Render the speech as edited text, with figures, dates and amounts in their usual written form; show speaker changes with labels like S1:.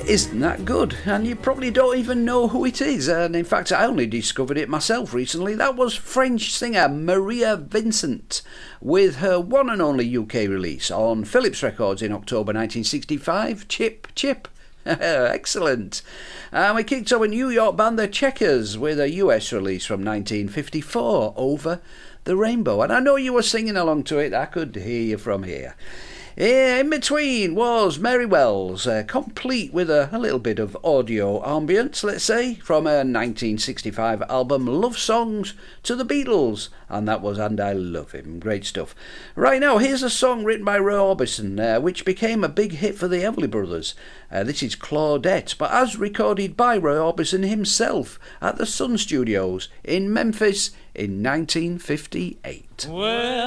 S1: Isn't that good? And you probably don't even know who it is. And in fact, I only discovered it myself recently. That was French singer Maria Vincent with her one and only UK release on Philips Records in October 1965, Chip Chip. Excellent. And we kicked off a New York band, The Checkers, with a US release from 1954, Over the Rainbow. And I know you were singing along to it. I could hear you from here. In between was Mary Wells, complete with a little bit of audio ambience, let's say, from her 1965 album Love Songs to the Beatles, and that was And I Love Him. Great stuff. Right now, here's a song written by Roy Orbison, which became a big hit for the Everly Brothers. This is Claudette, but as recorded by Roy Orbison himself at the Sun Studios in Memphis in 1958.
S2: Well,